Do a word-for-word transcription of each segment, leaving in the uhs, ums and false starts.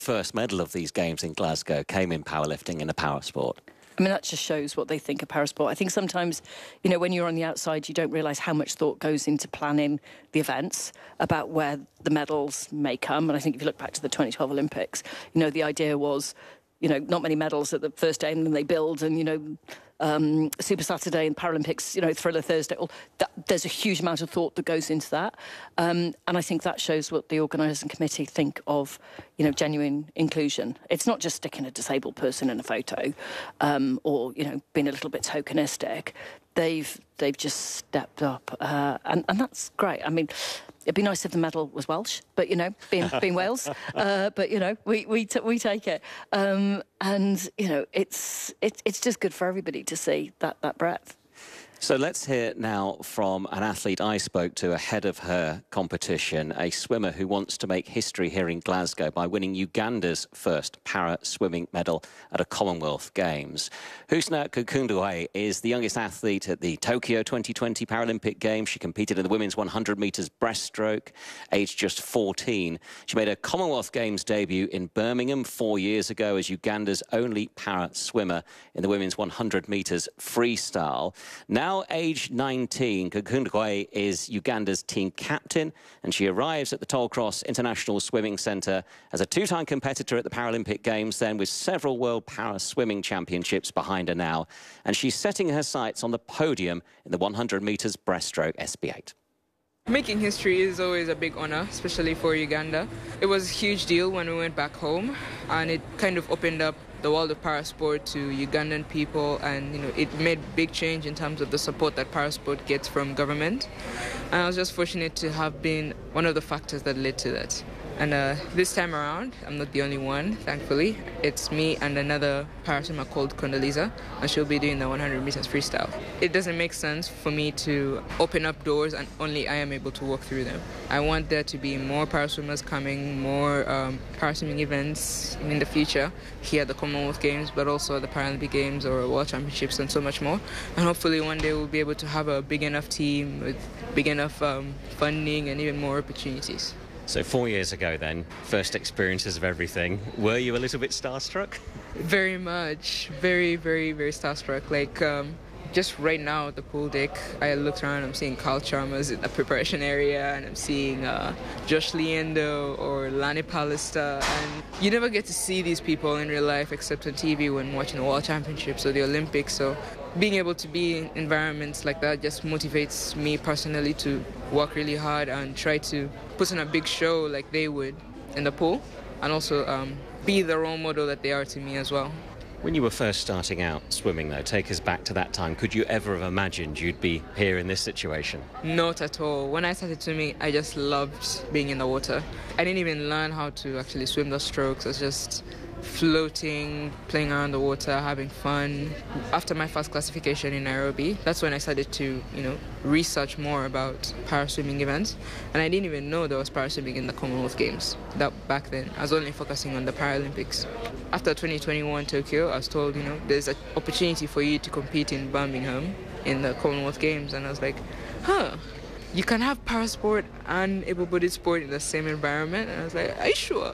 First medal of these games in Glasgow came in powerlifting in a power sport. I mean, that just shows what they think of parasport. I think sometimes, you know, when you're on the outside, you don't realise how much thought goes into planning the events, about where the medals may come. And I think if you look back to the twenty twelve Olympics, you know, the idea was, you know, not many medals at the first day, and then they build, and, you know, um, Super Saturday and Paralympics, you know, Thriller Thursday. All that, there's a huge amount of thought that goes into that. Um, and I think that shows what the organising committee think of, you know, genuine inclusion. It's not just sticking a disabled person in a photo um, or, you know, being a little bit tokenistic. They've they've just stepped up, uh, and, and that's great. I mean, it'd be nice if the medal was Welsh, but, you know, being being Wales, uh, but, you know, we we t we take it, um, and, you know, it's it, it's just good for everybody to see that that breadth. So let's hear now from an athlete I spoke to ahead of her competition, a swimmer who wants to make history here in Glasgow by winning Uganda's first para-swimming medal at a Commonwealth Games. Husna Kikundwe is the youngest athlete at the Tokyo twenty twenty Paralympic Games. She competed in the women's one hundred metres breaststroke, aged just fourteen. She made a Commonwealth Games debut in Birmingham four years ago as Uganda's only para-swimmer in the women's one hundred metres freestyle. Now Now aged nineteen, Kikundwe is Uganda's team captain, and she arrives at the Tollcross International Swimming Centre as a two-time competitor at the Paralympic Games, then with several World Para-Swimming Championships behind her now. And she's setting her sights on the podium in the one hundred metres breaststroke S B eight. Making history is always a big honour, especially for Uganda. It was a huge deal when we went back home, and it kind of opened up the world of parasport to Ugandan people, and, you know, it made big change in terms of the support that parasport gets from government. And I was just fortunate to have been one of the factors that led to that. And uh, this time around, I'm not the only one, thankfully. It's me and another paraswimmer called Condoleezza, and she'll be doing the one hundred metres freestyle. It doesn't make sense for me to open up doors and only I am able to walk through them. I want there to be more paraswimmers coming, more um, paraswimming events in the future here at the Commonwealth Games, but also at the Paralympic Games or World Championships and so much more. And hopefully one day we'll be able to have a big enough team with big enough um, funding and even more opportunities. So four years ago then, first experiences of everything. Were you a little bit starstruck? Very much. Very, very, very starstruck. Like, um, just right now at the pool deck, I looked around, I'm seeing Carl Chalmers in the preparation area, and I'm seeing uh, Josh Liendo or Lani Pallister. And you never get to see these people in real life except on T V when watching the World Championships or the Olympics. So being able to be in environments like that just motivates me personally to work really hard and try to put on a big show like they would in the pool, and also um, be the role model that they are to me as well. When you were first starting out swimming, though, take us back to that time. Could you ever have imagined you'd be here in this situation? Not at all. When I started swimming, I just loved being in the water. I didn't even learn how to actually swim the strokes. I was just floating, playing around the water, having fun. After my first classification in Nairobi, that's when I started to, you know, research more about paraswimming events. And I didn't even know there was paraswimming in the Commonwealth Games that back then. I was only focusing on the Paralympics. After twenty twenty-one Tokyo, I was told, you know, there's an opportunity for you to compete in Birmingham in the Commonwealth Games. And I was like, huh, you can have parasport and able-bodied sport in the same environment? And I was like, are you sure?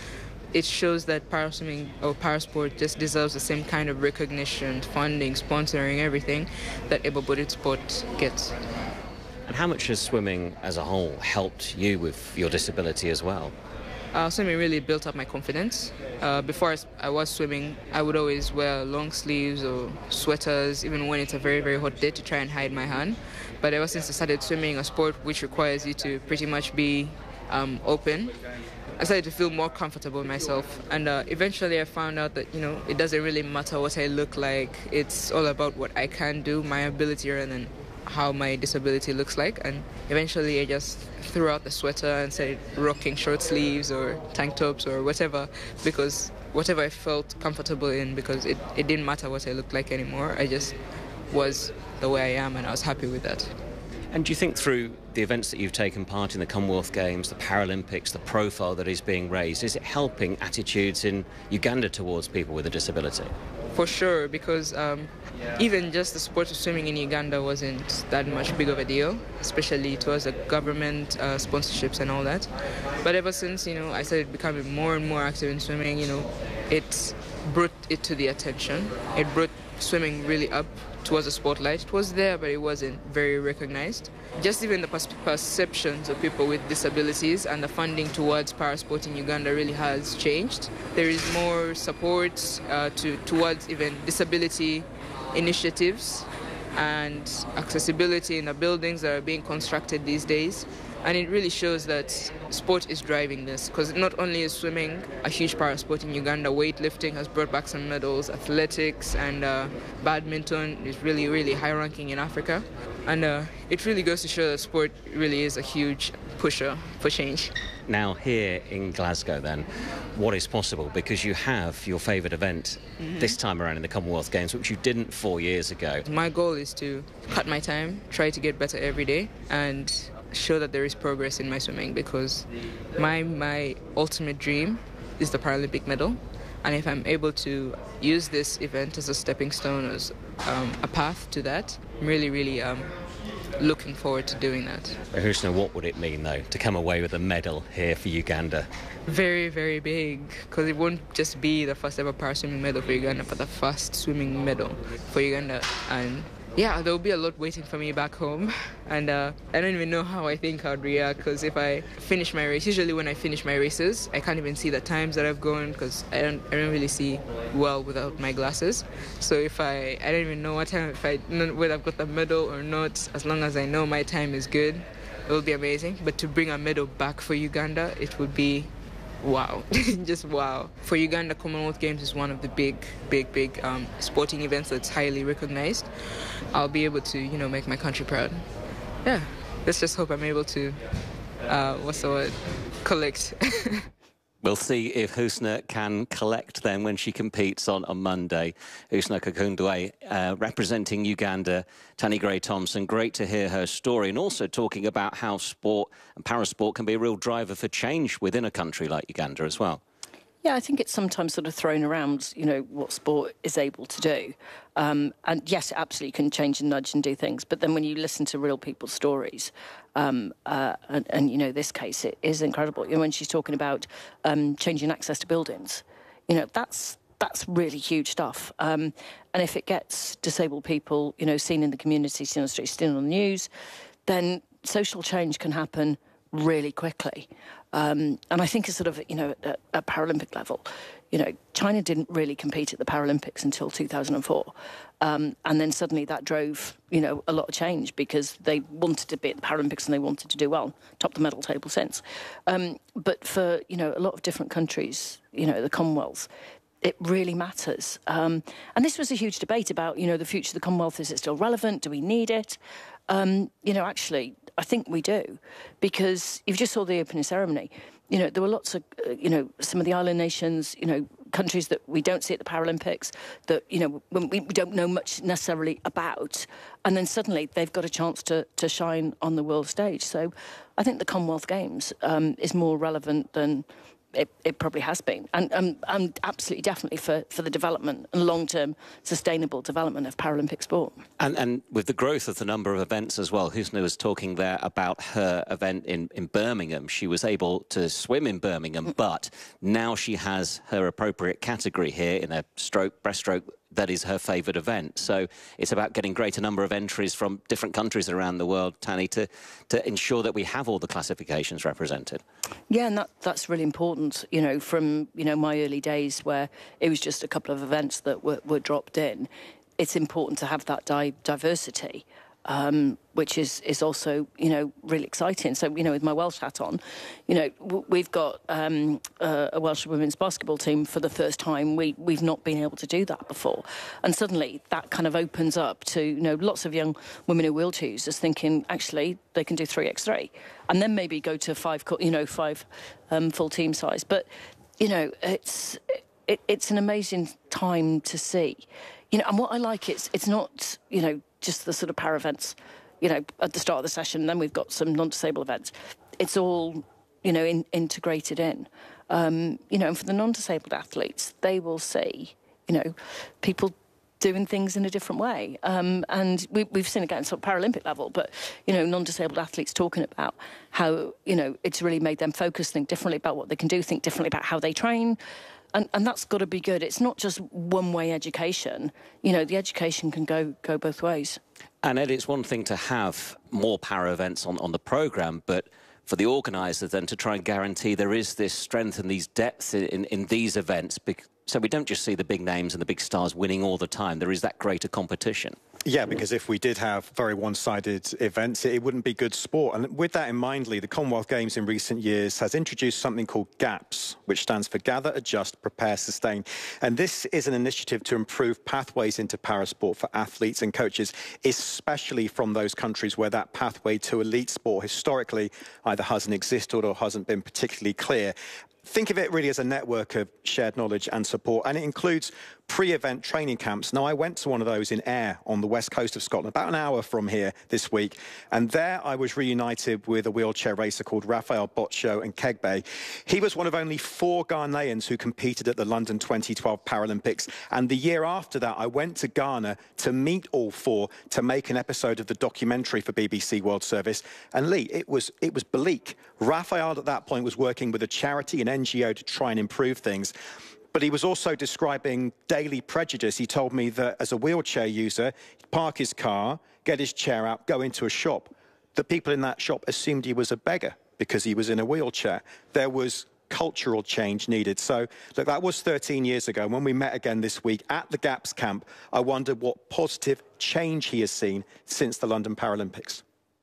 It shows that paraswimming or parasport just deserves the same kind of recognition, funding, sponsoring, everything that able-bodied sport gets. And how much has swimming as a whole helped you with your disability as well? Uh, swimming really built up my confidence. Uh, before I, I was swimming, I would always wear long sleeves or sweaters, even when it's a very, very hot day, to try and hide my hand. But ever since I started swimming, a sport which requires you to pretty much be um, open, I started to feel more comfortable in myself. And uh, eventually I found out that, you know, it doesn't really matter what I look like. It's all about what I can do, my ability, rather than how my disability looks like. And eventually I just threw out the sweater and started rocking short sleeves or tank tops or whatever, because whatever I felt comfortable in, because it, it didn't matter what I looked like anymore. I just was the way I am, and I was happy with that. And do you think through the events that you've taken part in, the Commonwealth Games, the Paralympics, the profile that is being raised, is it helping attitudes in Uganda towards people with a disability? For sure, because um, even just the sport of swimming in Uganda wasn't that much big of a deal, especially towards the government uh, sponsorships and all that. But ever since, you know, I started becoming more and more active in swimming, you know, it brought it to the attention. It brought swimming really up towards the spotlight. It was there, but it wasn't very recognized. Just even the perceptions of people with disabilities and the funding towards parasport in Uganda really has changed. There is more support uh, to, towards even disability initiatives and accessibility in the buildings that are being constructed these days. And it really shows that sport is driving this, because not only is swimming a huge parasport in Uganda, weightlifting has brought back some medals, athletics and uh, badminton is really, really high ranking in Africa. And uh, it really goes to show that sport really is a huge pusher for change. Now here in Glasgow then, what is possible? Because you have your favourite event mm-hmm. this time around in the Commonwealth Games, which you didn't four years ago. My goal is to cut my time, try to get better every day, and show that there is progress in my swimming, because my my ultimate dream is the Paralympic medal, and if I'm able to use this event as a stepping stone, as um, a path to that, I'm really really um, looking forward to doing that. Husna, what would it mean though to come away with a medal here for Uganda? Very very big, because it won't just be the first ever para swimming medal for Uganda, but the first swimming medal for Uganda. And yeah, there will be a lot waiting for me back home, and uh, I don't even know how I think I'd react, because if I finish my race, usually when I finish my races, I can't even see the times that I've gone, because I don't, I don't really see well without my glasses. So if I, I don't even know what time, if I know whether I've got the medal or not, as long as I know my time is good, it will be amazing. But to bring a medal back for Uganda, it would be wow, just wow. For Uganda, Commonwealth Games is one of the big, big, big um, sporting events that's highly recognized. I'll be able to, you know, make my country proud. Yeah, let's just hope I'm able to, uh, what's the word, collect. We'll see if Husna can collect then when she competes on, on Monday. Husna Kakundwe, uh, representing Uganda. Tanni Grey-Thompson, great to hear her story, and also talking about how sport and parasport can be a real driver for change within a country like Uganda as well. Yeah, I think it's sometimes sort of thrown around, you know, what sport is able to do. Um, and yes, it absolutely can change and nudge and do things. But then when you listen to real people's stories, um, uh, and, and, you know, this case, it is incredible. You know, when she's talking about um, changing access to buildings, you know, that's that's really huge stuff. Um, and if it gets disabled people, you know, seen in the community, seen on the streets, seen on the news, then social change can happen really quickly. Um, and I think it's sort of, you know, at, at Paralympic level, you know, China didn't really compete at the Paralympics until two thousand four. Um, and then suddenly that drove, you know, a lot of change, because they wanted to be at the Paralympics and they wanted to do well, top the medal table since. Um, but for, you know, a lot of different countries, you know, the Commonwealth, it really matters. Um, and this was a huge debate about, you know, the future of the Commonwealth. Is it still relevant? Do we need it? Um, you know, actually, I think we do, because you just saw the opening ceremony. You know, there were lots of, uh, you know, some of the island nations, you know, countries that we don't see at the Paralympics, that, you know, we, we don't know much necessarily about. And then suddenly they've got a chance to, to shine on the world stage. So I think the Commonwealth Games um, is more relevant than It, it probably has been, and, and, and absolutely definitely for, for the development and long-term sustainable development of Paralympic sport. And, and with the growth of the number of events as well, Husna was talking there about her event in, in Birmingham. She was able to swim in Birmingham, mm. but now she has her appropriate category here in a stroke, breaststroke. That is her favourite event. So it's about getting greater number of entries from different countries around the world, Tanni, to, to ensure that we have all the classifications represented. Yeah, and that, that's really important, you know, from, you know, my early days where it was just a couple of events that were, were dropped in. It's important to have that di diversity. Um, which is, is also, you know, really exciting. So, you know, with my Welsh hat on, you know, w we've got um, uh, a Welsh women's basketball team for the first time. We, we've not been able to do that before. And suddenly that kind of opens up to, you know, lots of young women in wheelchairs just thinking, actually, they can do three by three. And then maybe go to five, you know, five um, full team size. But, you know, it's, it, it's an amazing time to see. You know, and what I like, it's, it's not, you know, just the sort of para events, you know, at the start of the session. Then we've got some non-disabled events. It's all, you know, in, integrated in. Um, you know, and for the non-disabled athletes, they will see, you know, people doing things in a different way. Um, and we, we've seen it at sort of Paralympic level, but, you know, non-disabled athletes talking about how, you know, it's really made them focus, think differently about what they can do, think differently about how they train. And, and that's got to be good. It's not just one-way education. You know, the education can go go both ways. And Ed, it's one thing to have more para events on, on the programme, but for the organisers then to try and guarantee there is this strength and these depths in, in, in these events, so we don't just see the big names and the big stars winning all the time. There is that greater competition. Yeah, because if we did have very one-sided events, it wouldn't be good sport. And with that in mind, Lee, the Commonwealth Games in recent years has introduced something called GAPS, which stands for Gather, Adjust, Prepare, Sustain. And this is an initiative to improve pathways into parasport for athletes and coaches, especially from those countries where that pathway to elite sport historically either hasn't existed or hasn't been particularly clear. Think of it really as a network of shared knowledge and support, and it includes pre-event training camps. Now, I went to one of those in Ayr on the west coast of Scotland, about an hour from here this week, and there I was reunited with a wheelchair racer called Raphael Botcho and Kegbe. He was one of only four Ghanaians who competed at the London twenty twelve Paralympics, and the year after that I went to Ghana to meet all four to make an episode of the documentary for B B C World Service. And Lee, it was, it was bleak. Raphael at that point was working with a charity, an N G O, to try and improve things. But he was also describing daily prejudice. He told me that as a wheelchair user, he'd park his car, get his chair out, go into a shop. The people in that shop assumed he was a beggar because he was in a wheelchair. There was cultural change needed. So, look, that was thirteen years ago. When we met again this week at the GAPS camp, I wondered what positive change he has seen since the London Paralympics.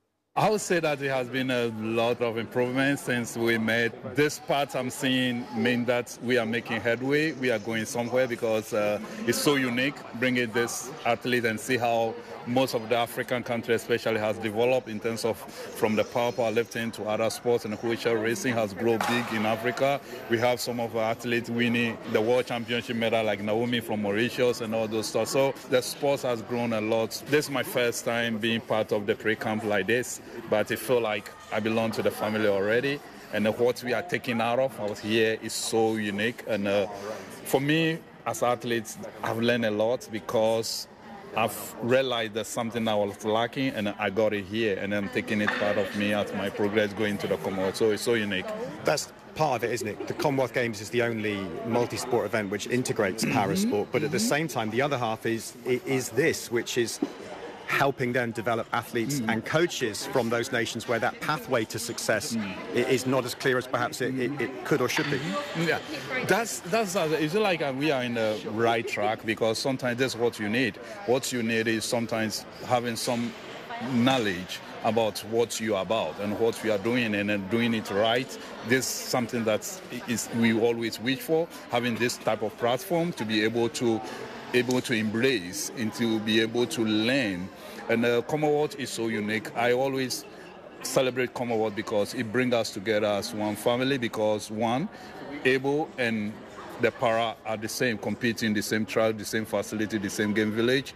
I would say that there has been a lot of improvement since we met. This part I'm seeing mean that we are making headway. We are going somewhere because uh, it's so unique, bringing this athlete and see how most of the African countries especially has developed in terms of from the power powerlifting to other sports, and wheelchair racing has grown big in Africa. We have some of our athletes winning the world championship medal like Naomi from Mauritius and all those stuff. So the sports has grown a lot. This is my first time being part of the pre-camp like this, but I feel like I belong to the family already. And what we are taking out of out here is so unique. And uh, for me, as athletes, I've learned a lot because I've realized there's something I was lacking, and I got it here, and I'm taking it part of me as my progress going to the Commonwealth. So it's so unique. That's part of it, isn't it? The Commonwealth Games is the only multi-sport event which integrates parasport, but at the same time, the other half is is this, which is helping them develop athletes mm. and coaches from those nations where that pathway to success mm. is not as clear as perhaps it, it, it could or should be. Yeah, that's that's it's like we are in the right track, because sometimes that's what you need. What you need is sometimes having some knowledge about what you are about and what we are doing, and then doing it right. This is something that is we always wish for, having this type of platform to be able to able to embrace and to be able to learn. And uh, Commonwealth is so unique. I always celebrate Commonwealth because it brings us together as one family, because one, able and the para are the same, competing the same track, the same facility, the same game village.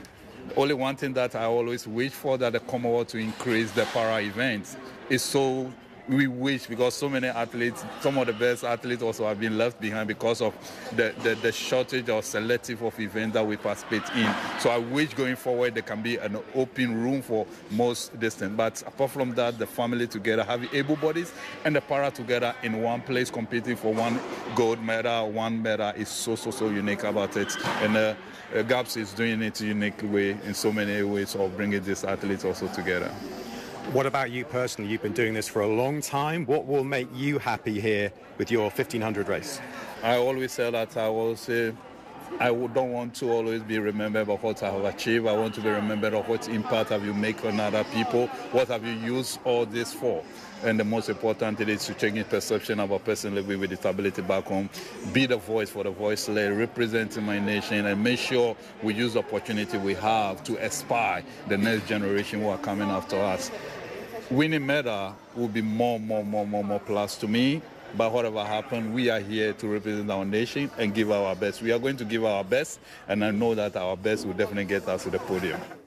Only one thing that I always wish for, that the Commonwealth to increase the para events. Is so we wish, because so many athletes, some of the best athletes also have been left behind because of the, the, the shortage or selective of events that we participate in. So I wish going forward there can be an open room for most distance. But apart from that, the family together, having able bodies and the para together in one place competing for one gold medal, one medal is so, so, so unique about it. And uh, uh, GAPS is doing it a unique way in so many ways of bringing these athletes also together. What about you personally? You've been doing this for a long time. What will make you happy here with your fifteen hundred race? I always say that I will say I don't want to always be remembered for what I have achieved. I want to be remembered of what impact have you made on other people. What have you used all this for? And the most important thing is to change perception of a person living with disability back home. Be the voice for the voiceless, representing my nation, and make sure we use the opportunity we have to inspire the next generation who are coming after us. Winning medal will be more, more, more, more, more plus to me. But whatever happens, we are here to represent our nation and give our best. We are going to give our best, and I know that our best will definitely get us to the podium.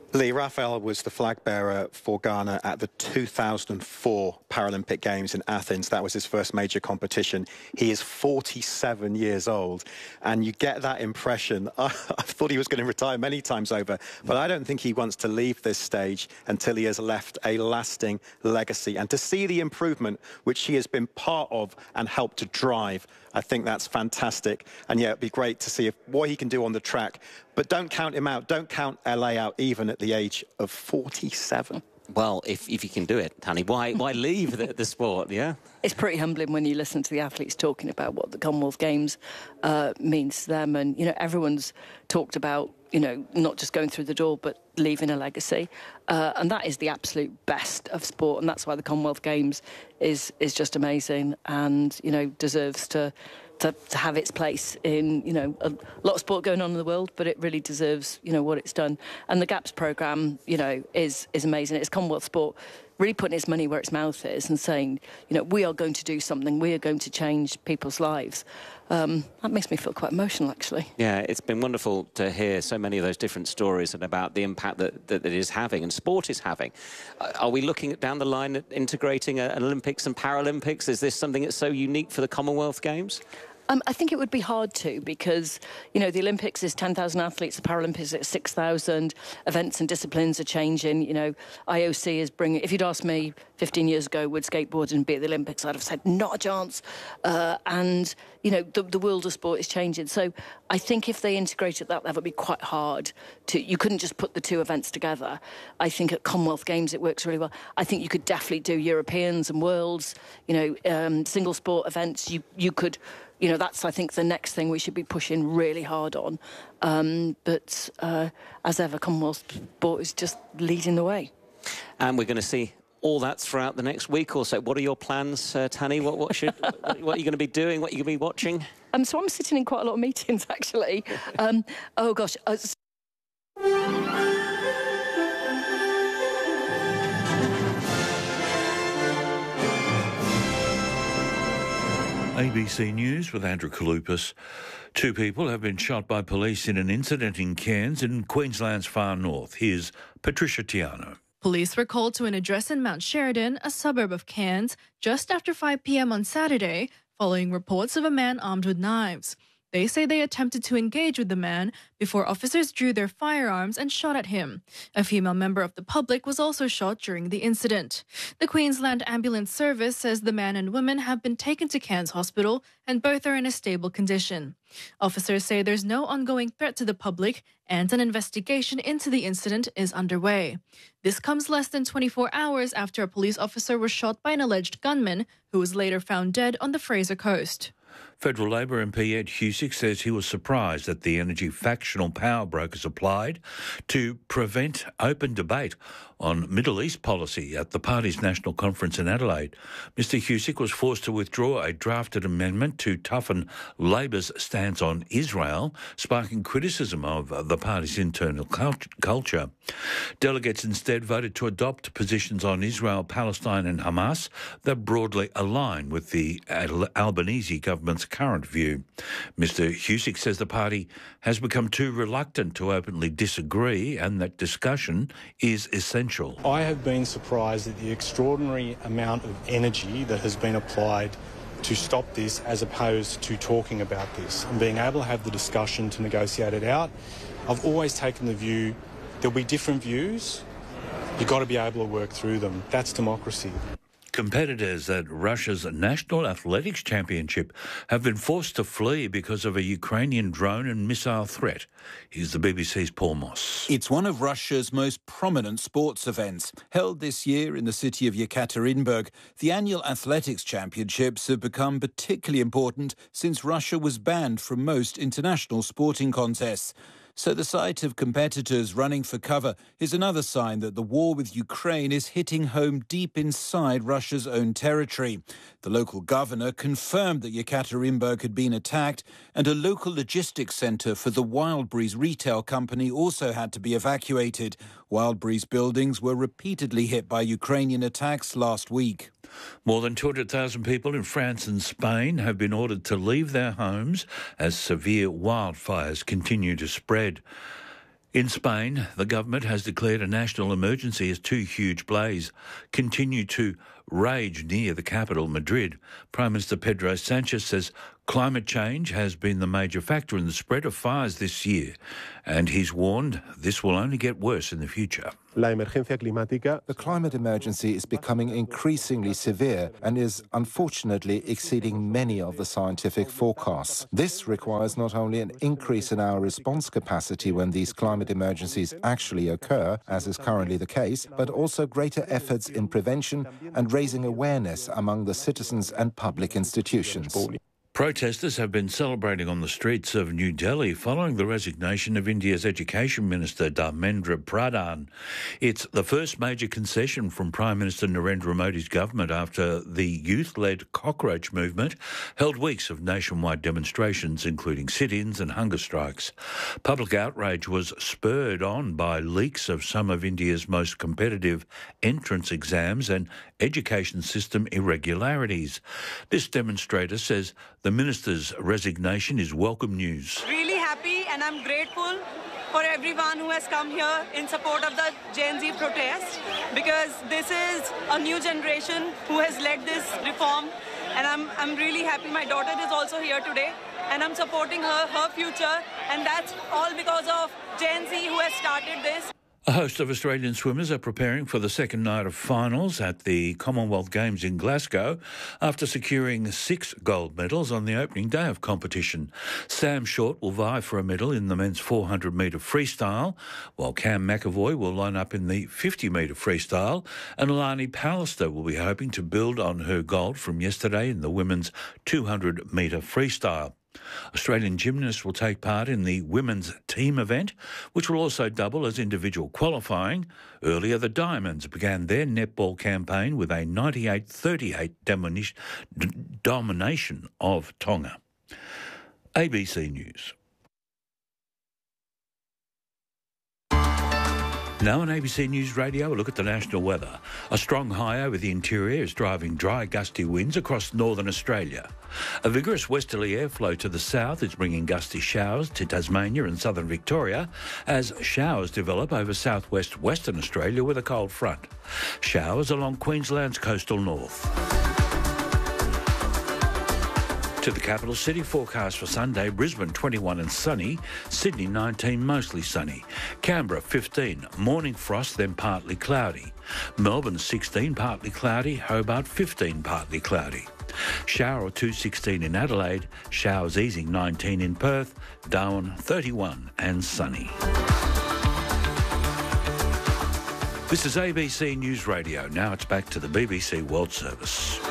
Lee, Rafael was the flag bearer for Ghana at the two thousand four Paralympic Games in Athens. That was his first major competition. He is forty-seven years old, and you get that impression. I, I thought he was going to retire many times over, but I don't think he wants to leave this stage until he has left a lasting legacy. And to see the improvement which he has been part of and helped to drive, I think that's fantastic. And yeah, it'd be great to see if, what he can do on the track. But don't count him out. Don't count L A out, even at the age of forty-seven. Well, if, if you can do it, Tanni, why why leave the, the sport, yeah? It's pretty humbling when you listen to the athletes talking about what the Commonwealth Games uh, means to them. And, you know, everyone's talked about, you know, not just going through the door, but leaving a legacy. Uh, and that is the absolute best of sport. And that's why the Commonwealth Games is is just amazing and, you know, deserves to... To, to have its place in, you know, a lot of sport going on in the world, but it really deserves, you know, what it's done. And the GAPS programme, you know, is is amazing. It's Commonwealth sport really putting its money where its mouth is and saying, you know, we are going to do something. We are going to change people's lives. Um, that makes me feel quite emotional, actually. Yeah, it's been wonderful to hear so many of those different stories and about the impact that, that it is having and sport is having. Uh, are we looking at down the line at integrating a, an Olympics and Paralympics? Is this something that's so unique for the Commonwealth Games? Um, I think it would be hard to because, you know, the Olympics is ten thousand athletes, the Paralympics is six thousand. Events and disciplines are changing. You know, I O C is bringing... If you'd asked me fifteen years ago, would skateboarding be at the Olympics, I'd have said, not a chance. Uh, and, you know, the, the world of sport is changing. So I think if they integrate at that level, it would be quite hard to... You couldn't just put the two events together. I think at Commonwealth Games, it works really well. I think you could definitely do Europeans and Worlds, you know, um, single sport events. You, you could... You know, that's, I think, the next thing we should be pushing really hard on. Um, but uh, as ever, Commonwealth sport is just leading the way. And we're going to see all that throughout the next week or so. What are your plans, uh, Tanni? What, what, should, what, what are you going to be doing? What are you going to be watching? Um, so I'm sitting in quite a lot of meetings, actually. um, oh, gosh. Uh, A B C News with Andrew Kalupas. Two people have been shot by police in an incident in Cairns in Queensland's far north. Here's Patricia Tiano. Police were called to an address in Mount Sheridan, a suburb of Cairns, just after five p.m. on Saturday, following reports of a man armed with knives. They say they attempted to engage with the man before officers drew their firearms and shot at him. A female member of the public was also shot during the incident. The Queensland Ambulance Service says the man and woman have been taken to Cairns Hospital and both are in a stable condition. Officers say there's no ongoing threat to the public and an investigation into the incident is underway. This comes less than twenty-four hours after a police officer was shot by an alleged gunman who was later found dead on the Fraser Coast. Federal Labor M P Ed Husic says he was surprised that the energy factional power brokers applied to prevent open debate on Middle East policy at the party's national conference in Adelaide. Mister Husic was forced to withdraw a drafted amendment to toughen Labor's stance on Israel, sparking criticism of the party's internal culture. Delegates instead voted to adopt positions on Israel, Palestine and Hamas that broadly align with the Albanese government's current view. Mister Husic says the party has become too reluctant to openly disagree and that discussion is essential. I have been surprised at the extraordinary amount of energy that has been applied to stop this as opposed to talking about this and being able to have the discussion to negotiate it out. I've always taken the view there'll be different views. You've got to be able to work through them. That's democracy. Competitors at Russia's National Athletics Championship have been forced to flee because of a Ukrainian drone and missile threat. Here's the B B C's Paul Moss. It's one of Russia's most prominent sports events. Held this year in the city of Yekaterinburg, the annual Athletics Championships have become particularly important since Russia was banned from most international sporting contests. So the sight of competitors running for cover is another sign that the war with Ukraine is hitting home deep inside Russia's own territory. The local governor confirmed that Yekaterinburg had been attacked, and a local logistics centre for the Wildberries retail company also had to be evacuated. Wildberries buildings were repeatedly hit by Ukrainian attacks last week. More than two hundred thousand people in France and Spain have been ordered to leave their homes as severe wildfires continue to spread. In Spain, the government has declared a national emergency as two huge blazes continue to rage near the capital, Madrid. Prime Minister Pedro Sanchez says climate change has been the major factor in the spread of fires this year, and he's warned this will only get worse in the future. La emergencia climática. The climate emergency is becoming increasingly severe and is unfortunately exceeding many of the scientific forecasts. This requires not only an increase in our response capacity when these climate emergencies actually occur, as is currently the case, but also greater efforts in prevention and raising awareness among the citizens and public institutions. Protesters have been celebrating on the streets of New Delhi following the resignation of India's Education Minister Dharmendra Pradhan. It's the first major concession from Prime Minister Narendra Modi's government after the youth-led cockroach movement held weeks of nationwide demonstrations, including sit-ins and hunger strikes. Public outrage was spurred on by leaks of some of India's most competitive entrance exams and education system irregularities. This demonstrator says the minister's resignation is welcome news. Really happy, and I'm grateful for everyone who has come here in support of the Gen Z protest, because this is a new generation who has led this reform, and I'm, I'm really happy. My daughter is also here today, and I'm supporting her, her future, and that's all because of Gen Z who has started this. A host of Australian swimmers are preparing for the second night of finals at the Commonwealth Games in Glasgow after securing six gold medals on the opening day of competition. Sam Short will vie for a medal in the men's four hundred metre freestyle, while Cam McAvoy will line up in the fifty metre freestyle, and Alani Pallister will be hoping to build on her gold from yesterday in the women's two hundred metre freestyle. Australian gymnasts will take part in the women's team event, which will also double as individual qualifying. Earlier, the Diamonds began their netball campaign with a ninety-eight thirty-eight domination of Tonga. A B C News. Now on A B C News Radio, a look at the national weather. A strong high over the interior is driving dry, gusty winds across northern Australia. A vigorous westerly airflow to the south is bringing gusty showers to Tasmania and southern Victoria as showers develop over southwest Western Australia with a cold front. Showers along Queensland's coastal north. To the capital city, forecast for Sunday, Brisbane twenty-one and sunny, Sydney nineteen mostly sunny, Canberra fifteen, morning frost then partly cloudy, Melbourne sixteen partly cloudy, Hobart fifteen partly cloudy, shower or two sixteen in Adelaide, showers easing nineteen in Perth, Darwin thirty-one and sunny. This is A B C News Radio. Now it's back to the B B C World Service.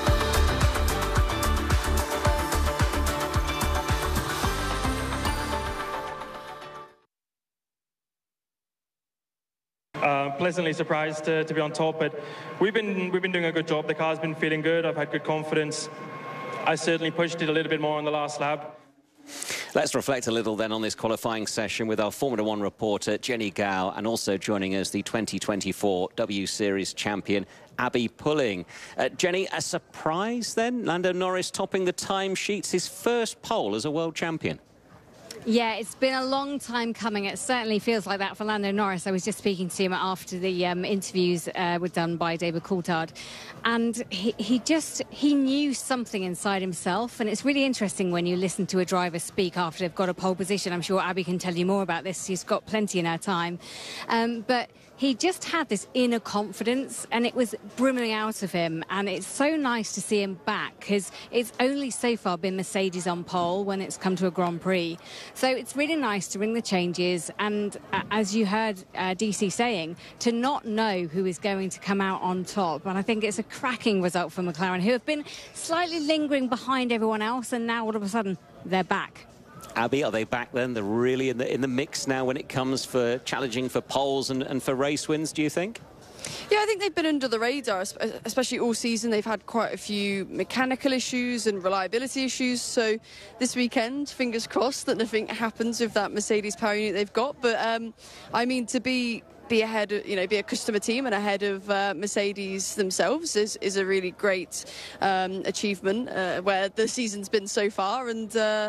Uh, pleasantly surprised to, to be on top, but we've been we've been doing a good job. The car's been feeling good. I've had good confidence. I certainly pushed it a little bit more on the last lap. Let's reflect a little then on this qualifying session with our Formula One reporter Jenny Gow, and also joining us the twenty twenty-four W Series champion Abby Pulling. Uh, Jenny, a surprise then? Lando Norris topping the timesheets, his first pole as a world champion. Yeah, it's been a long time coming. It certainly feels like that for Lando Norris. I was just speaking to him after the um, interviews uh, were done by David Coulthard, and he, he just, he knew something inside himself, and it's really interesting when you listen to a driver speak after they've got a pole position. I'm sure Abby can tell you more about this. She's got plenty in her time. Um, but he just had this inner confidence, and it was brimming out of him, and it's so nice to see him back, because it's only so far been Mercedes on pole when it's come to a Grand Prix. So it's really nice to bring the changes, and uh, as you heard uh, D C saying, to not know who is going to come out on top. And I think it's a cracking result for McLaren, who have been slightly lingering behind everyone else, and now all of a sudden they're back. Abby, are they back then? They're really in the in the mix now when it comes for challenging for poles and, and for race wins, do you think? Yeah, I think they've been under the radar, especially all season. They've had quite a few mechanical issues and reliability issues. So this weekend, fingers crossed that nothing happens with that Mercedes power unit they've got. But um, I mean, to be be ahead, of, you know, be a customer team and ahead of uh, Mercedes themselves is is a really great um, achievement uh, where the season's been so far. And uh,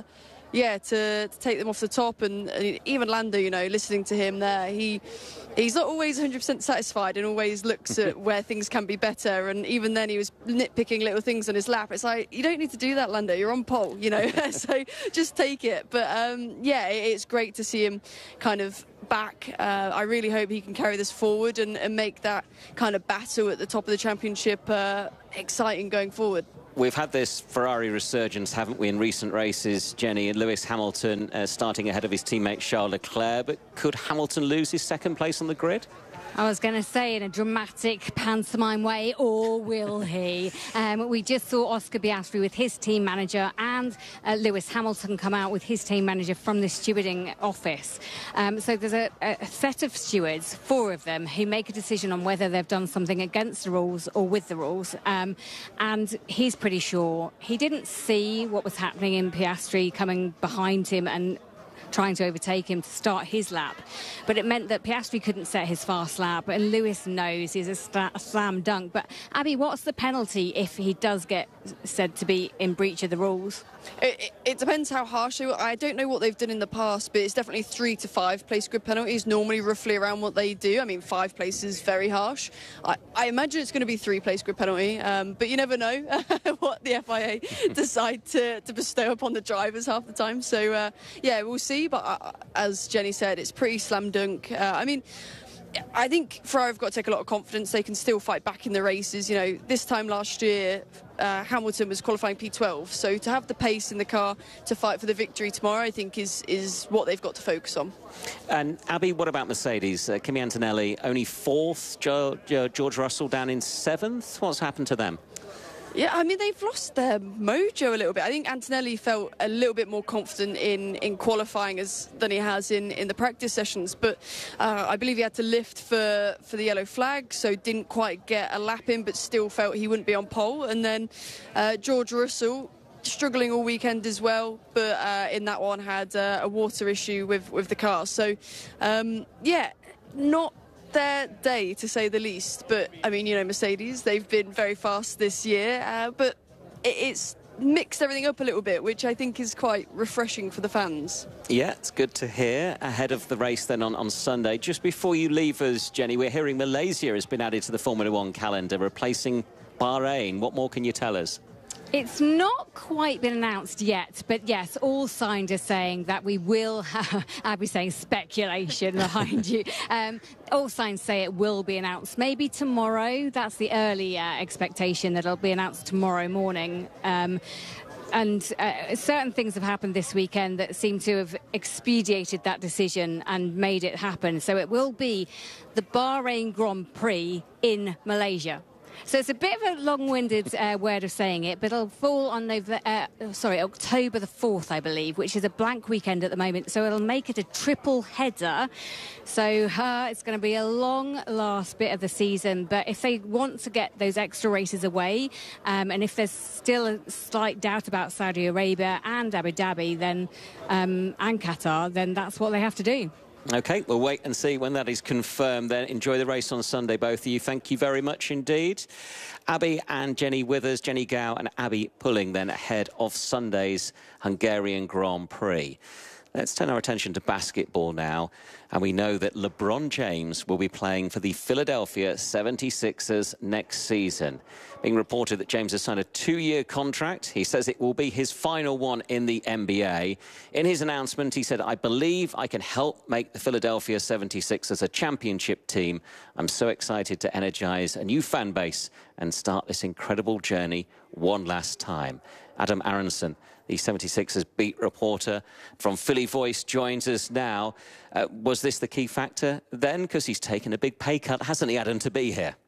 yeah, to, to take them off the top. And, and even Lando, you know, listening to him there, he he's not always one hundred percent satisfied and always looks at where things can be better. And even then he was nitpicking little things on his lap. It's like, you don't need to do that, Lando. You're on pole, you know, so just take it. But um, yeah, it, it's great to see him kind of back. Uh, I really hope he can carry this forward and, and make that kind of battle at the top of the championship uh, exciting going forward. We've had this Ferrari resurgence, haven't we, in recent races, Jenny, and Lewis Hamilton uh, starting ahead of his teammate Charles Leclerc. But could Hamilton lose his second place on the grid? I was going to say in a dramatic pantomime way, or will he? Um, we just saw Oscar Piastri with his team manager and uh, Lewis Hamilton come out with his team manager from the stewarding office. Um, so there's a, a set of stewards, four of them, who make a decision on whether they've done something against the rules or with the rules. Um, and he's pretty sure he didn't see what was happening in Piastri coming behind him and trying to overtake him to start his lap. But it meant that Piastri couldn't set his fast lap, and Lewis knows he's a, sta- a slam dunk. But, Abby, what's the penalty if he does get said to be in breach of the rules? It, it, it depends how harsh they were. I don't know what they've done in the past, but it's definitely three to five place grid penalties, normally roughly around what they do. I mean, five places is very harsh. I, I imagine it's going to be three place grid penalty, um, but you never know what the F I A decide to, to bestow upon the drivers half the time. So, uh, yeah, we'll see. But uh, as Jenny said, it's pretty slam dunk. Uh, I mean, I think Ferrari have got to take a lot of confidence. They can still fight back in the races. You know, this time last year, uh, Hamilton was qualifying P twelve. So to have the pace in the car to fight for the victory tomorrow, I think is is what they've got to focus on. And Abby, what about Mercedes? Uh, Kimi Antonelli only fourth, jo- jo- George Russell down in seventh. What's happened to them? Yeah, I mean, they've lost their mojo a little bit. I think Antonelli felt a little bit more confident in, in qualifying as than he has in, in the practice sessions. But uh, I believe he had to lift for, for the yellow flag, so didn't quite get a lap in, but still felt he wouldn't be on pole. And then uh, George Russell, struggling all weekend as well, but uh, in that one had uh, a water issue with, with the car. So, um, yeah, not their day, to say the least. But, I mean, you know, Mercedes, they've been very fast this year, uh, but it, it's mixed everything up a little bit, which I think is quite refreshing for the fans. Yeah, it's good to hear. Ahead of the race then on, on Sunday. Just before you leave us, Jenny, we're hearing Malaysia has been added to the Formula One calendar, replacing Bahrain. What more can you tell us? It's not quite been announced yet, but yes, all signs are saying that we will have, I'll be saying speculation behind you. Um, all signs say it will be announced maybe tomorrow. That's the early uh, expectation, that it'll be announced tomorrow morning. Um, And uh, certain things have happened this weekend that seem to have expedited that decision and made it happen. So it will be the Bahrain Grand Prix in Malaysia. So it's a bit of a long-winded uh, word of saying it, but it'll fall on November, uh, sorry, October the fourth, I believe, which is a blank weekend at the moment. So it'll make it a triple header. So uh, it's going to be a long last bit of the season. But if they want to get those extra races away, um, and if there's still a slight doubt about Saudi Arabia and Abu Dhabi, then um, and Qatar, then that's what they have to do. OK, we'll wait and see when that is confirmed then. Enjoy the race on Sunday, both of you. Thank you very much indeed. Abby and Jenny Withers, Jenny Gow and Abby Pulling then ahead of Sunday's Hungarian Grand Prix. Let's turn our attention to basketball now. And we know that LeBron James will be playing for the Philadelphia seventy-sixers next season. Being reported that James has signed a two-year contract. He says it will be his final one in the N B A. In his announcement, he said, "I believe I can help make the Philadelphia seventy-sixers a championship team. I'm so excited to energize a new fan base and start this incredible journey one last time." Adam Aronson, the seventy-sixers beat reporter from Philly Voice, joins us now. Uh, was this the key factor then? Because he's taken a big pay cut, hasn't he, Adam, to be here?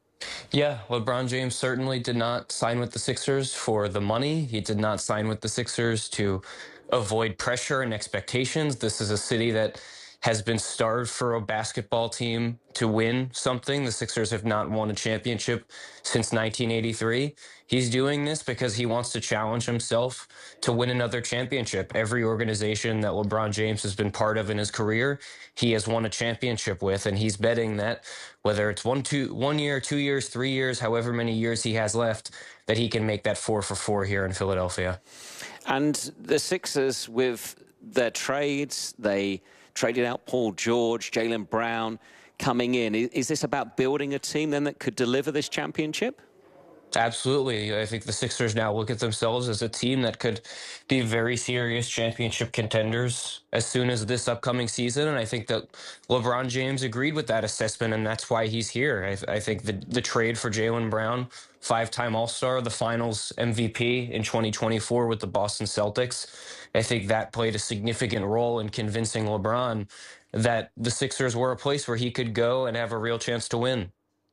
Yeah, LeBron James certainly did not sign with the Sixers for the money. He did not sign with the Sixers to avoid pressure and expectations. This is a city that has been starved for a basketball team to win something. The Sixers have not won a championship since nineteen eighty-three. He's doing this because he wants to challenge himself to win another championship. Every organization that LeBron James has been part of in his career, he has won a championship with, and he's betting that whether it's one, two, one year, two years, three years, however many years he has left, that he can make that four for four here in Philadelphia. And the Sixers, with their trades, they traded out Paul George, Jaylen Brown coming in. Is this about building a team then that could deliver this championship? Absolutely. I think the Sixers now look at themselves as a team that could be very serious championship contenders as soon as this upcoming season. And I think that LeBron James agreed with that assessment, and that's why he's here. I, I think the, the trade for Jaylen Brown, five-time All-Star, the Finals M V P in twenty twenty-four with the Boston Celtics, I think that played a significant role in convincing LeBron that the Sixers were a place where he could go and have a real chance to win.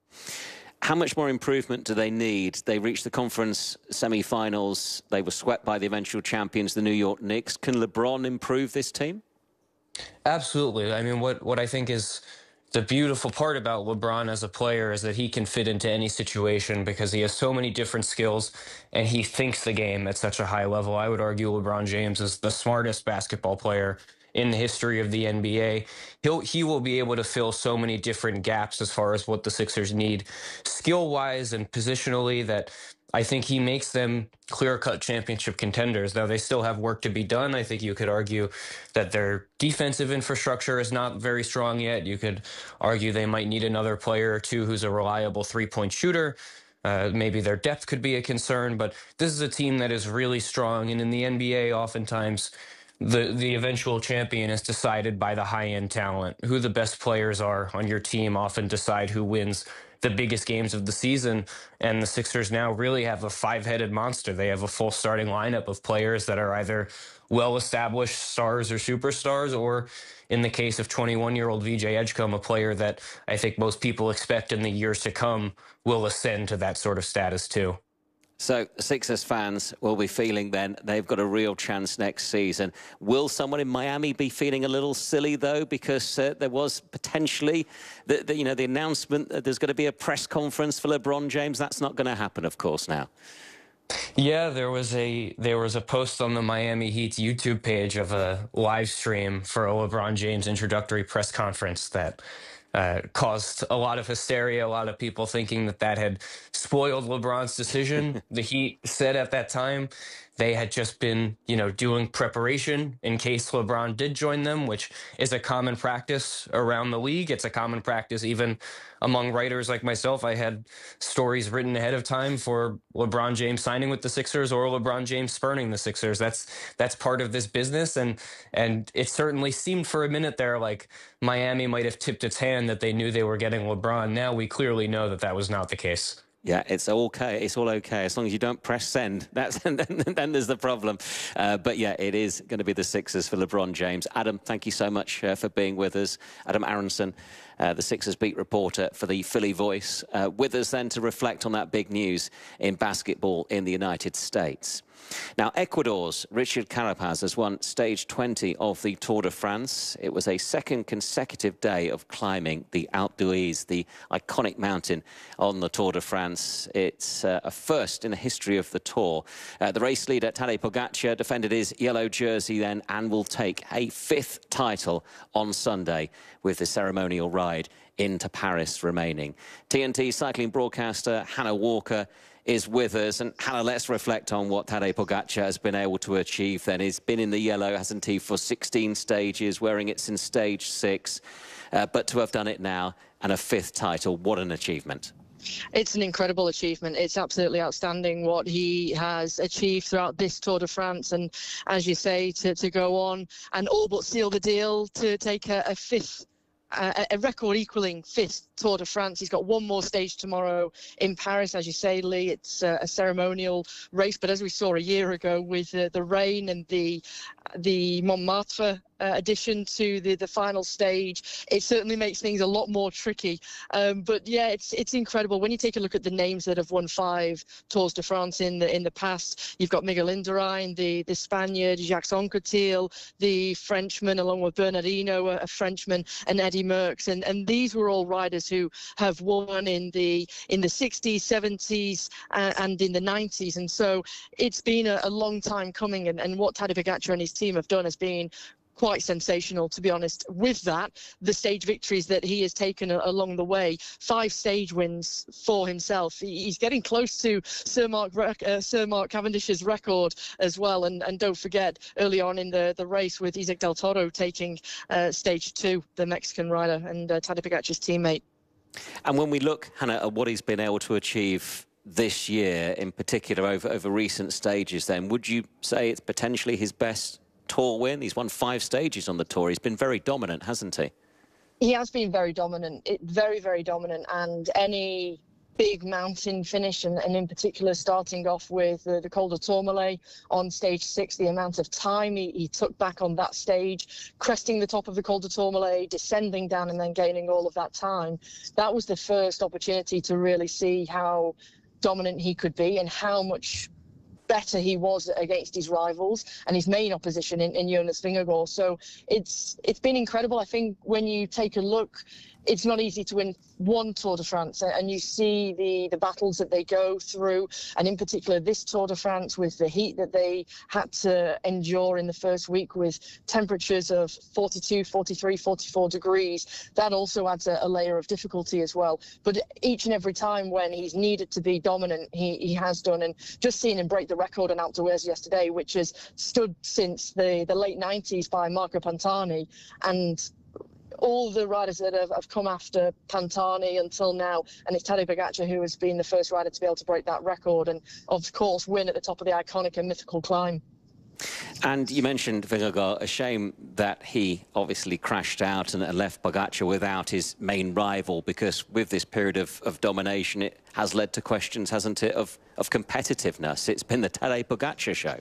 How much more improvement do they need? They reached the conference semi-finals. They were swept by the eventual champions, the New York Knicks. Can LeBron improve this team? Absolutely. I mean, what, what I think is the beautiful part about LeBron as a player is that he can fit into any situation because he has so many different skills and he thinks the game at such a high level. I would argue LeBron James is the smartest basketball player in the history of the N B A. He'll, he will be able to fill so many different gaps as far as what the Sixers need skill-wise and positionally that I think he makes them clear-cut championship contenders. Now, they still have work to be done. I think you could argue that their defensive infrastructure is not very strong yet. You could argue they might need another player or two who's a reliable three-point shooter. Uh, maybe their depth could be a concern, but this is a team that is really strong. And in the N B A, oftentimes, The the eventual champion is decided by the high-end talent. Who the best players are on your team often decide who wins the biggest games of the season. And the Sixers now really have a five-headed monster. They have a full starting lineup of players that are either well-established stars or superstars, or in the case of twenty-one-year-old V J Edgecombe, a player that I think most people expect in the years to come will ascend to that sort of status too. So Sixers fans will be feeling then they've got a real chance next season. Will someone in Miami be feeling a little silly, though, because uh, there was potentially, the, the, you know, the announcement that there's going to be a press conference for LeBron James? That's not going to happen, of course, now. Yeah, there was a there was a post on the Miami Heat's YouTube page of a live stream for a LeBron James introductory press conference that Uh, caused a lot of hysteria, a lot of people thinking that that had spoiled LeBron's decision. The Heat said at that time they had just been, you know, doing preparation in case LeBron did join them, which is a common practice around the league. It's a common practice even among writers like myself. I had stories written ahead of time for LeBron James signing with the Sixers or LeBron James spurning the Sixers. That's that's part of this business, and and it certainly seemed for a minute there like Miami might have tipped its hand that they knew they were getting LeBron. Now we clearly know that that was not the case. Yeah, it's okay. It's all okay as long as you don't press send. That's then, then there's the problem. Uh, but yeah, it is going to be the Sixers for LeBron James. Adam, thank you so much uh, for being with us. Adam Aronson, uh, the Sixers beat reporter for the Philly Voice, uh, with us then to reflect on that big news in basketball in the United States. Now, Ecuador's Richard Carapaz has won stage twenty of the Tour de France. It was a second consecutive day of climbing the Alpe d'Huez, the iconic mountain on the Tour de France. It's uh, a first in the history of the Tour. Uh, the race leader, Tadej Pogacar, defended his yellow jersey then and will take a fifth title on Sunday with the ceremonial ride into Paris remaining. T N T cycling broadcaster Hannah Walker is with us. And Hannah, let's reflect on what Tadej Pogacar has been able to achieve then. He's been in the yellow, hasn't he, for sixteen stages, wearing it since stage six. Uh, but to have done it now and a fifth title, what an achievement. It's an incredible achievement. It's absolutely outstanding what he has achieved throughout this Tour de France. And as you say, to, to go on and all but seal the deal to take a, a fifth Uh, a record equaling fifth Tour de France. He's got one more stage tomorrow in Paris, as you say, Lee. It's uh, a ceremonial race, but as we saw a year ago with uh, the rain and the the Montmartre uh, addition to the, the final stage, it certainly makes things a lot more tricky. Um, but yeah, it's it's incredible. When you take a look at the names that have won five Tours de France in the in the past, you've got Miguel Indurain, the, the Spaniard, Jacques Anquetil, the Frenchman, along with Bernardino, a, a Frenchman, and Eddie Merckx. And, and these were all riders who have won in the in the sixties, seventies, uh, and in the nineties. And so it's been a, a long time coming. And, and what Tadej Pogačar and his team have done has been quite sensational, to be honest. With that, the stage victories that he has taken a- along the way, five stage wins for himself. He- he's getting close to Sir Mark, Rec- uh, Sir Mark Cavendish's record as well. And, and don't forget, early on in the, the race with Isaac Del Toro taking uh, stage two, the Mexican rider and uh, Tadej Pogačar's teammate. And when we look, Hannah, at what he's been able to achieve this year, in particular over, over recent stages, then, would you say it's potentially his best Tour win? He's won five stages on the Tour. He's been very dominant, hasn't he? He has been very dominant, it, very, very dominant. And any big mountain finish, and, and in particular starting off with uh, the Col de Tourmalet on stage six, the amount of time he, he took back on that stage, cresting the top of the Col de Tourmalet, descending down and then gaining all of that time. That was the first opportunity to really see how dominant he could be and how much better he was against his rivals and his main opposition in, in Jonas Vingegaard. So it's it's been incredible. I think when you take a look, it's not easy to win one Tour de France, and you see the, the battles that they go through, and in particular this Tour de France with the heat that they had to endure in the first week with temperatures of forty-two, forty-three, forty-four degrees. That also adds a, a layer of difficulty as well. But each and every time when he's needed to be dominant, he, he has done. And just seeing him break the record on Alpe d'Huez yesterday, which has stood since the, the late nineties by Marco Pantani, and all the riders that have, have come after Pantani until now, and it's Tadej Pogačar who has been the first rider to be able to break that record and, of course, win at the top of the iconic and mythical climb. And you mentioned Vingegaard. A shame that he obviously crashed out and left Pogačar without his main rival, because with this period of, of domination, it has led to questions, hasn't it, of, of competitiveness. It's been the Tadej Pogačar show.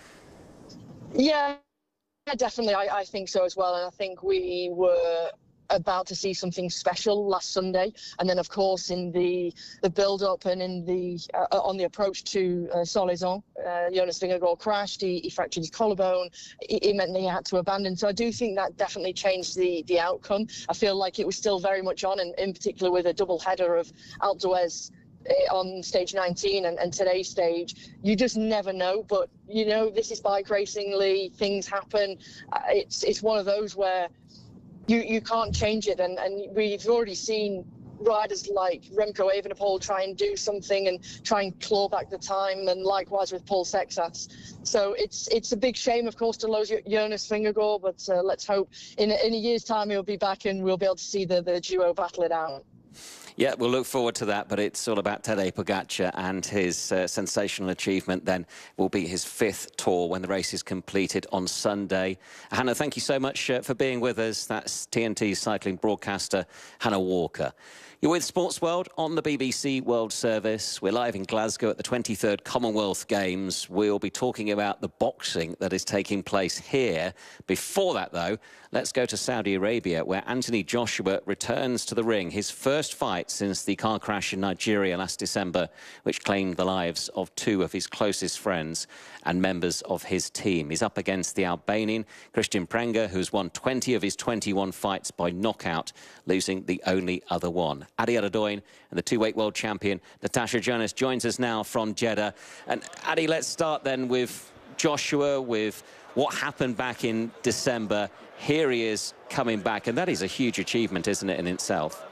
Yeah. Yeah, definitely. I, I think so as well. And I think we were about to see something special last Sunday. And then, of course, in the the build-up and in the uh, on the approach to uh, Solaizon, uh, Jonas Vingegaard crashed. He, he fractured his collarbone. It, it meant that he had to abandon. So I do think that definitely changed the the outcome. I feel like it was still very much on, and in particular with a double header of Alpe d'Huez on stage nineteen and, and today's stage. You just never know, but you know, this is bike racing, Lee. Things happen. Uh, it's it's one of those where you you can't change it, and, and we've already seen riders like Remco Evenepoel try and do something and try and claw back the time, and likewise with Paul Sexas. So it's it's a big shame, of course, to lose Jonas Vingegaard, but uh, let's hope in, in a year's time he'll be back and we'll be able to see the, the duo battle it out. Yeah, we'll look forward to that, but it's all about Tadej Pogačar, and his uh, sensational achievement then will be his fifth Tour when the race is completed on Sunday. Hannah, thank you so much uh, for being with us. That's T N T cycling broadcaster Hannah Walker. You're with Sports World on the B B C World Service. We're live in Glasgow at the twenty-third Commonwealth Games. We'll be talking about the boxing that is taking place here. Before that, though, let's go to Saudi Arabia, where Anthony Joshua returns to the ring. His first fight since the car crash in Nigeria last December, which claimed the lives of two of his closest friends and members of his team. He's up against the Albanian Christian Prenga, who's won twenty of his twenty-one fights by knockout, losing the only other one. Adi Adadoin and the two-weight world champion Natasha Jonas joins us now from Jeddah. And Adi, let's start then with Joshua, with what happened back in December. Here he is coming back, and that is a huge achievement, isn't it, in itself?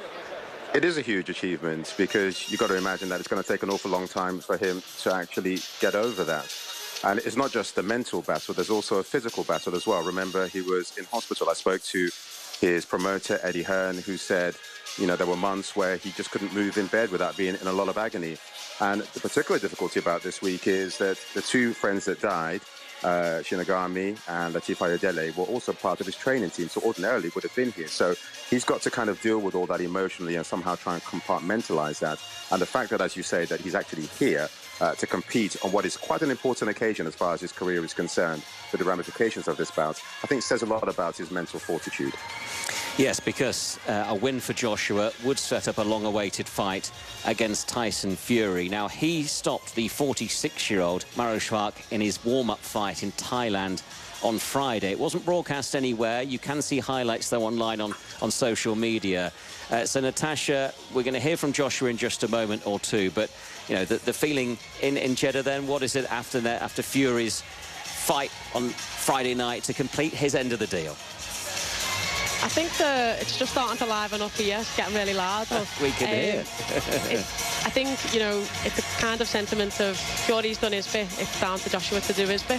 It is a huge achievement, because you've got to imagine that it's going to take an awful long time for him to actually get over that. And it's not just the mental battle, there's also a physical battle as well. Remember, he was in hospital. I spoke to his promoter, Eddie Hearn, who said, you know, there were months where he just couldn't move in bed without being in a lot of agony. And the particular difficulty about this week is that the two friends that died, uh, Shinigami and Latif Ayodele were also part of his training team, so ordinarily would have been here. So he's got to kind of deal with all that emotionally and somehow try and compartmentalize that. And the fact that, as you say, that he's actually here uh, to compete on what is quite an important occasion as far as his career is concerned, with the ramifications of this bout, I think says a lot about his mental fortitude. Yes, because uh, a win for Joshua would set up a long-awaited fight against Tyson Fury. Now, he stopped the forty-six-year-old Maro Schwark in his warm-up fight in Thailand on Friday. It wasn't broadcast anywhere. You can see highlights, though, online on, on social media. Uh, so, Natasha, we're going to hear from Joshua in just a moment or two. But, you know, the, the feeling in, in Jeddah then, what is it after, that, after Fury's fight on Friday night to complete his end of the deal? I think the, it's just starting to liven up here. It's getting really loud. But, we can um, hear. it, I think, you know, it's a kind of sentiment of Fury's done his bit. It's down to Joshua to do his bit.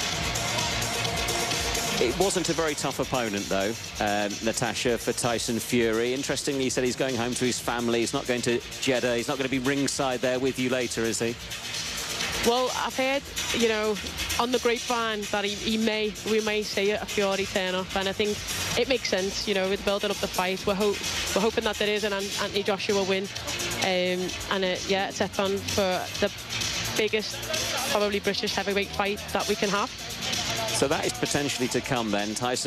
It wasn't a very tough opponent, though, um, Natasha, for Tyson Fury. Interestingly, he said he's going home to his family. He's not going to Jeddah. He's not going to be ringside there with you later, is he? Well, I've heard, you know, on the grapevine that he, he may, we may see a Fury turn up, and I think it makes sense, you know, with building up the fight. We're, ho we're hoping that there is an Anthony Joshua win, um, and it, yeah, it's set on for the biggest, probably British heavyweight fight that we can have. So that is potentially to come then. Tyson